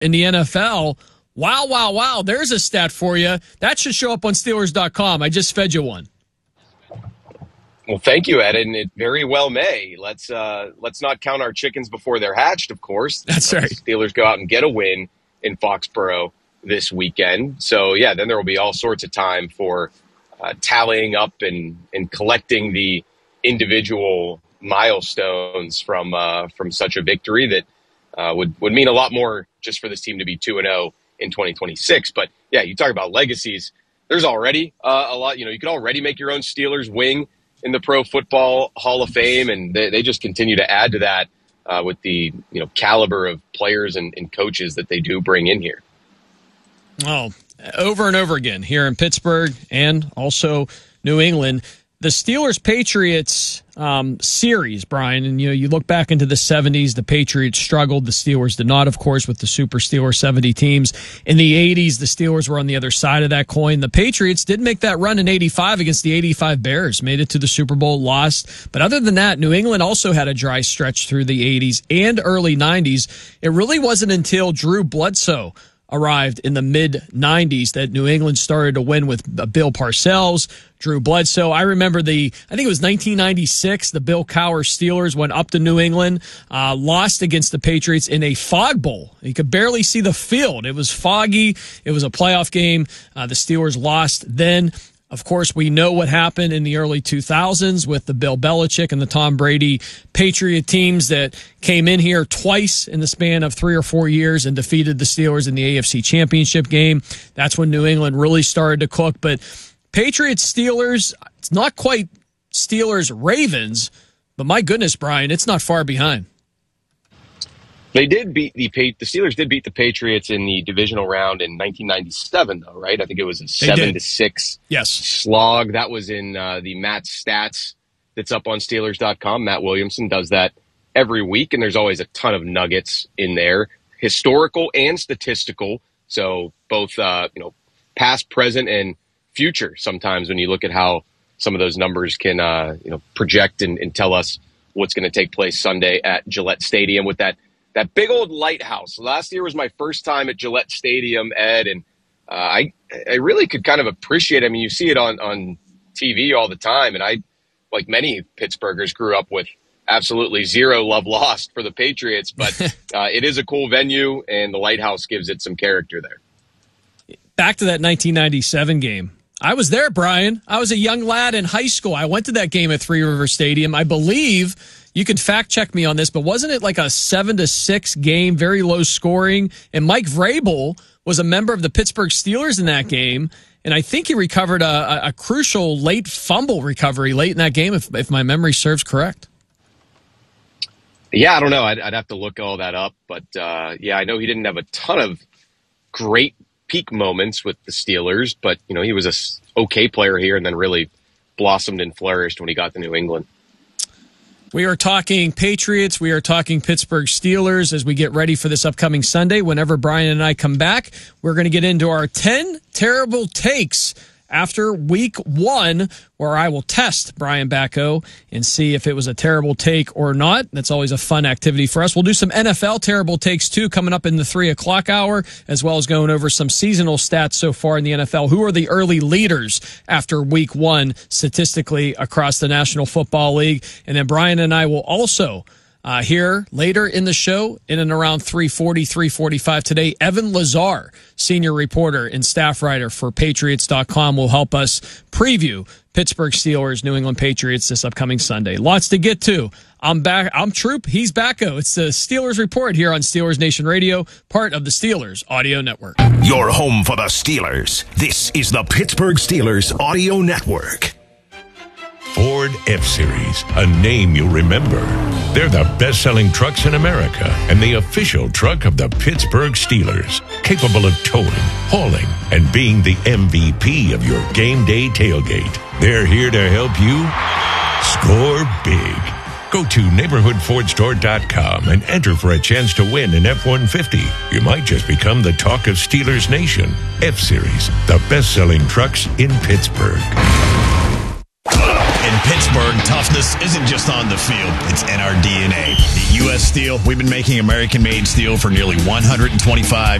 in the NFL. Wow, wow, wow. There's a stat for you. That should show up on Steelers.com. I just fed you one. Well, thank you, Ed, and it very well may. Let's not count our chickens before they're hatched, of course. That's right. Steelers go out and get a win in Foxborough this weekend. So, yeah, then there will be all sorts of time for tallying up and collecting the individual milestones from such a victory that would mean a lot more just for this team to be 2-0 in 2026. But, yeah, you talk about legacies. There's already a lot. You could already make your own Steelers wing in the Pro Football Hall of Fame, and they just continue to add to that with the caliber of players and coaches that they do bring in here. Oh, over and over again here in Pittsburgh and also New England. The Steelers-Patriots series, Brian, and you look back into the 70s, the Patriots struggled. The Steelers did not, of course, with the Super Steelers 70 teams. In the 80s, the Steelers were on the other side of that coin. The Patriots did make that run in 85 against the 85 Bears, made it to the Super Bowl, lost. But other than that, New England also had a dry stretch through the 80s and early 90s. It really wasn't until Drew Bledsoe arrived in the mid-90s that New England started to win with Bill Parcells, Drew Bledsoe. I remember I think it was 1996, the Bill Cowher Steelers went up to New England, lost against the Patriots in a fog bowl. You could barely see the field. It was foggy. It was a playoff game. The Steelers lost then. Of course, we know what happened in the early 2000s with the Bill Belichick and the Tom Brady Patriot teams that came in here twice in the span of 3 or 4 years and defeated the Steelers in the AFC Championship game. That's when New England really started to cook. But Patriots-Steelers, it's not quite Steelers-Ravens, but my goodness, Brian, it's not far behind. They did beat the Steelers did beat the Patriots in the divisional round in 1997, though, right? I think it was a 7-6 slog. That was in the Matt Stats that's up on Steelers.com. Matt Williamson does that every week, and there's always a ton of nuggets in there, historical and statistical. So both past, present, and future. Sometimes when you look at how some of those numbers can project and tell us what's going to take place Sunday at Gillette Stadium with that big old lighthouse. Last year was my first time at Gillette Stadium, Ed, and I really could kind of appreciate it. I mean, you see it on TV all the time, and I, like many Pittsburghers, grew up with absolutely zero love lost for the Patriots, but it is a cool venue, and the lighthouse gives it some character there. Back to that 1997 game. I was there, Brian. I was a young lad in high school. I went to that game at Three River Stadium. I believe, you can fact check me on this, but wasn't it like a 7-6 game, very low scoring? And Mike Vrabel was a member of the Pittsburgh Steelers in that game, and I think he recovered a crucial late fumble recovery late in that game, if my memory serves correct. Yeah, I don't know. I'd have to look all that up, but I know he didn't have a ton of great peak moments with the Steelers, but he was a okay player here and then really blossomed and flourished when he got to New England. We are talking Patriots. We are talking Pittsburgh Steelers as we get ready for this upcoming Sunday. Whenever Brian and I come back, we're going to get into our 10 terrible takes after week 1, where I will test Brian Bacco and see if it was a terrible take or not. That's always a fun activity for us. We'll do some NFL terrible takes, too, coming up in the 3 o'clock hour, as well as going over some seasonal stats so far in the NFL. Who are the early leaders after week 1 statistically across the National Football League? And then Brian and I will also here later in the show, in and around 3:40, 3:45 today, Evan Lazar, senior reporter and staff writer for Patriots.com, will help us preview Pittsburgh Steelers, New England Patriots this upcoming Sunday. Lots to get to. I'm back. I'm Troop. He's Bacco. It's the Steelers Report here on Steelers Nation Radio, part of the Steelers Audio Network. Your home for the Steelers. This is the Pittsburgh Steelers Audio Network. Ford F-Series, a name you'll remember. They're the best-selling trucks in America and the official truck of the Pittsburgh Steelers, capable of towing, hauling, and being the MVP of your game day tailgate. They're here to help you score big. Go to neighborhoodfordstore.com and enter for a chance to win an F-150. You might just become the talk of Steelers Nation. F-Series, the best-selling trucks in Pittsburgh. In Pittsburgh, toughness isn't just on the field, it's in our DNA. At U.S. Steel, we've been making American-made steel for nearly 125